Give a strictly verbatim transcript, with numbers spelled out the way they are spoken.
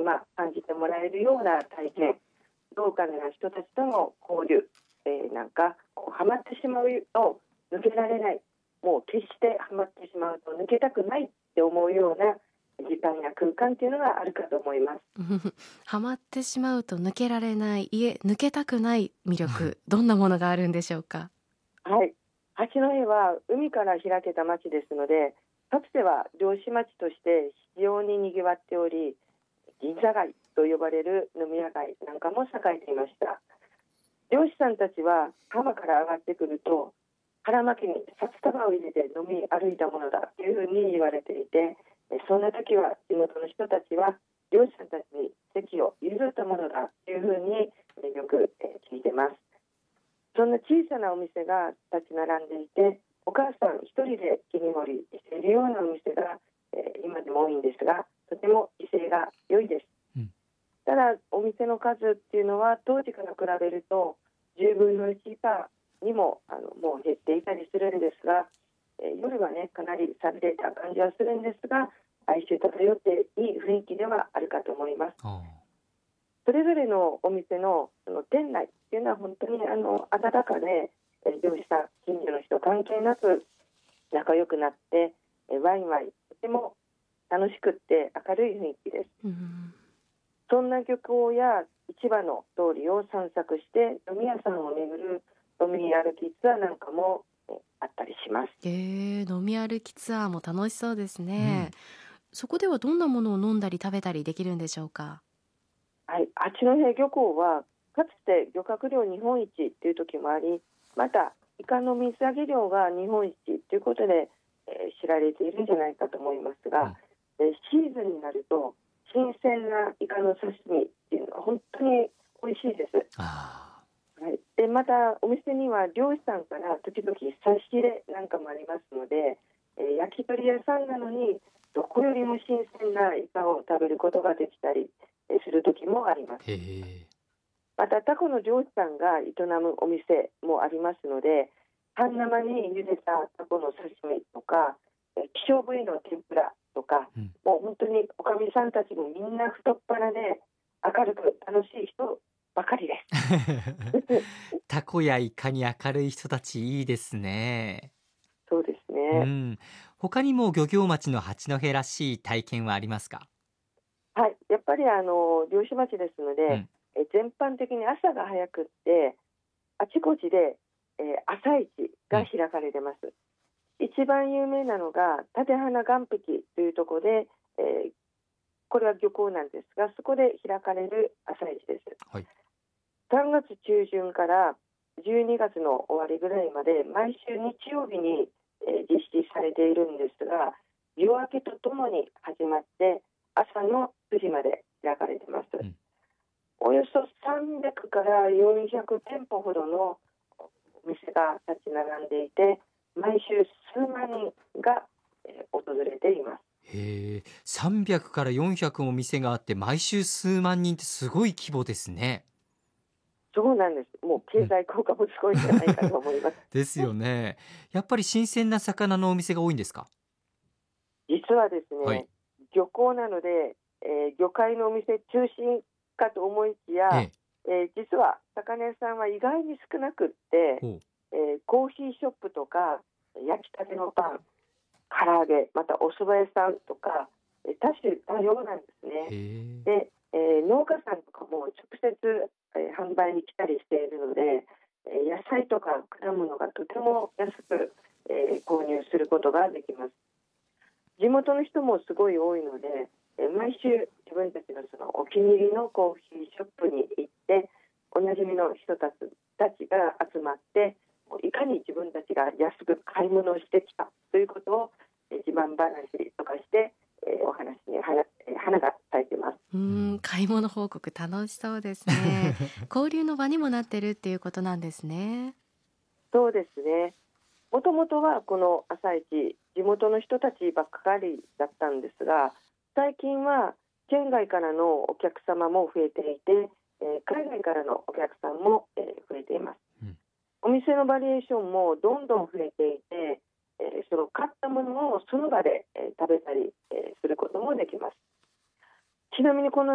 ま感じてもらえるような体験、ローカルな人たちとの交流、えー、なんかこうハマってしまうと抜けられない、もう決してハマってしまうと抜けたくないって思うような時間や空間っていうのがあるかと思います。 ハマってしまうと抜けられない、いえ抜けたくない魅力、どんなものがあるんでしょうか？ はい、八戸は海から開けた町ですので、かつては漁師町として非常に賑わっており、銀座街と呼ばれる飲み屋街なんかも栄えていました。漁師さんたちは浜から上がってくると腹巻きに札束を入れて飲み歩いたものだというふうに言われていて、そんな時は地元の人たちは漁師さんたちに席を譲ったものだというふうによく聞いてます。そんな小さなお店が立ち並んでいて、お母さん一人で切り盛りしているようなお店が、えー、今でも多いんですが、とても威勢が良いです。うん、ただお店の数っていうのは当時から比べるとじゅうぶんのいち以下にもあのもう減っていたりするんですが、えー、夜はねかなり寂れた感じはするんですが、哀愁漂っていい雰囲気ではあるかと思います。それぞれのお店 の, その店内っていうのは本当にあの温かで、漁師さん近所の人関係なく仲良くなってワイワイとても楽しくって明るい雰囲気です。うん、そんな漁港や市場の通りを散策して飲み屋さんを巡る飲み歩きツアーなんかもあったりします。 えー、飲み歩きツアーも楽しそうですね。うん、そこではどんなものを飲んだり食べたりできるんでしょうか？ はい、八戸漁港はかつて漁獲量日本一という時もあり、またイカの水揚げ量が日本一ということで、えー、知られているんじゃないかと思いますが、うん、えー、シーズンになると新鮮なイカの刺身っていうのは本当に美味しいです。あ、はい、でまたお店には漁師さんから時々差し入れなんかもありますので、えー、焼き鳥屋さんなのにどこよりも新鮮なイカを食べることができたりする時もあります。またタコの漁師さんが営むお店もありますので、半生に茹でたタコの刺身とか希少部位の天ぷらとか、うん、もう本当におかみさんたちもみんな太っ腹で明るく楽しい人ばかりですタコやイカに明るい人たちいいですね。 そうですね、 うん、他にも漁業町の八戸らしい体験はありますか？ はい、やっぱりあの漁師町ですので、うん、え全般的に朝が早くってあちこちで、えー、朝市が開かれてます。うん、一番有名なのが立花岸壁というところで、えー、これは漁港なんですが、そこで開かれる朝市です。はい、さんがつ中旬からじゅうにがつの終わりぐらいまで毎週日曜日に、えー、実施されているんですが、夜明けとともに始まって朝のくじまで開かれています。うん、およそさんびゃくからよんひゃくてんぽほどのお店が立ち並んでいて、毎週数万人が、えー、訪れています。 へー、さんびゃくからよんひゃくも店があって毎週数万人ってすごい規模ですね。 そうなんです。もう経済効果もすごいんじゃないかと思います。 ですよね。やっぱり新鮮な魚のお店が多いんですか？ 実はですね、はい、漁港なので、えー、魚介のお店中心かと思いきや、えええー、実は魚屋さんは意外に少なくって、えー、コーヒーショップとか焼きたてのパン、唐揚げ、またお蕎麦屋さんとか多種多様なんですね。で、えー、農家さんとかも直接、えー、販売に来たりしているので、えー、野菜とか果物がとても安く、えー、購入することができます。地元の人もすごい多いので、えー、毎週自分たちのそのお気に入りのコーヒーショップに行っておなじみの人たちたちが集まって、いかに自分たちが安く買い物をしてきたということを自慢話とかして、えー、お話に花、花が咲いてます。 うーん、買い物報告楽しそうですね。交流の場にもなってるっていうことなんですね。 そうですね。もともとはこの朝市、地元の人たちばっかりだったんですが、最近は県外からのお客様も増えていて、えー、海外からのお客さんも、えー、増えています。うん、お店のバリエーションもどんどん増えていて、えー、その買ったものをその場で、えー、食べたり、えー、することもできます。ちなみにこの